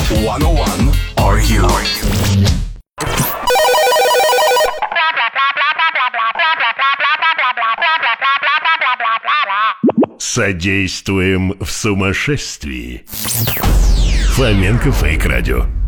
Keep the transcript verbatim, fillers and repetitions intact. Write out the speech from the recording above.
one. Are you? Содействуем в сумасшествии. Фоменко Фейк Радио.